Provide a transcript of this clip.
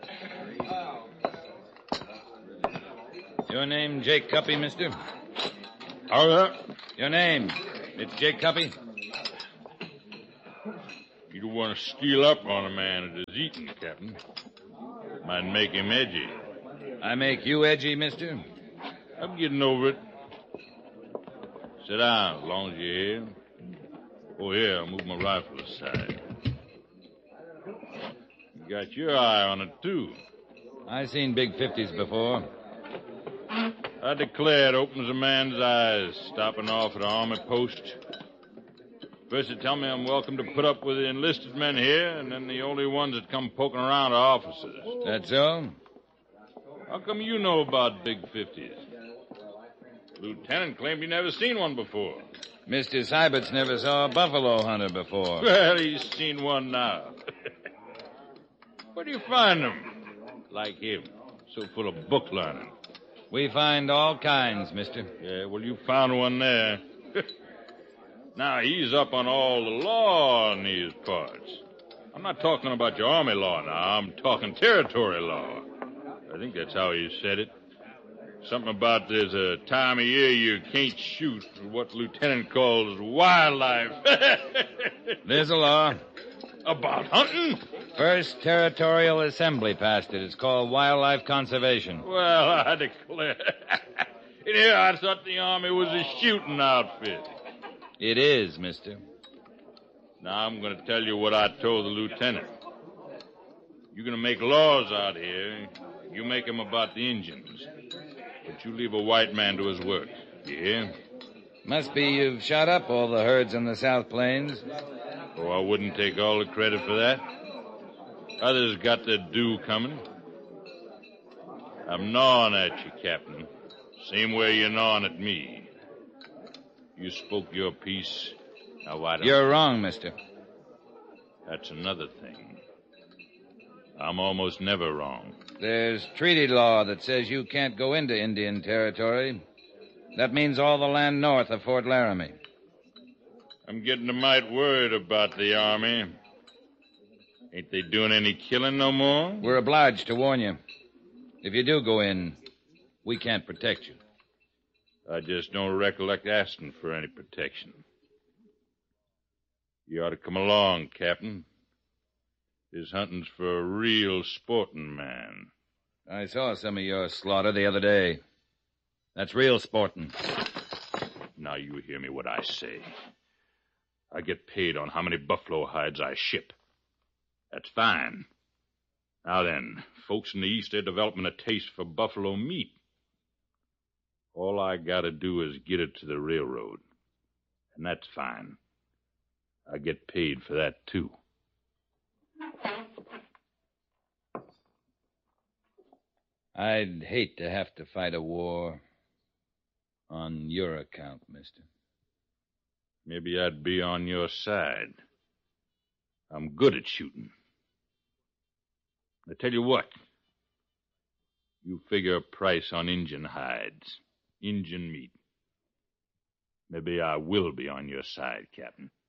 Your name Jake Cuppy, mister? Oh, yeah? Your name? It's Jake Cuppy? You don't want to steal up on a man that is eating, Captain. Might make him edgy. I make you edgy, mister? I'm getting over it. Sit down as long as you're here. Oh, here, I'll move my rifle aside. You got your eye on it, too. I seen big 50s before. I declare it opens a man's eyes, stopping off at an army post. First they tell me I'm welcome to put up with the enlisted men here, and then the only ones that come poking around are officers. That's so? How come you know about big 50s? Lieutenant claimed he never seen one before. Mr. Sybert's never saw a buffalo hunter before. Well, he's seen one now. Where do you find them? Like him, so full of book learning. We find all kinds, mister. Yeah, well, you found one there. Now, he's up on all the law in these parts. I'm not talking about your army law now. I'm talking territory law. I think that's how he said it. Something about there's a time of year you can't shoot what Lieutenant calls wildlife. There's a law. About hunting? First Territorial Assembly passed it. It's called Wildlife Conservation. Well, I declare. In here, I thought the Army was a shooting outfit. It is, mister. Now, I'm going to tell you what I told the lieutenant. You're going to make laws out here. You make them about the Indians. But you leave a white man to his work. You hear? Must be you've shot up all the herds in the South Plains. Oh, I wouldn't take all the credit for that. Others got their due coming. I'm gnawing at you, Captain. Same way you're gnawing at me. You spoke your piece. Now, why don't You're wrong, mister. That's another thing. I'm almost never wrong. There's treaty law that says you can't go into Indian territory. That means all the land north of Fort Laramie. I'm getting a mite worried about the Army. Ain't they doing any killing no more? We're obliged to warn you. If you do go in, we can't protect you. I just don't recollect asking for any protection. You ought to come along, Captain. This hunting's for a real sporting man. I saw some of your slaughter the other day. That's real sporting. Now you hear me what I say. I get paid on how many buffalo hides I ship. That's fine. Now then, folks in the East, they're developing a taste for buffalo meat. All I gotta do is get it to the railroad. And that's fine. I get paid for that, too. I'd hate to have to fight a war on your account, mister. Maybe I'd be on your side. I'm good at shooting. I tell you what. You figure a price on Injun hides, Injun meat. Maybe I will be on your side, Captain.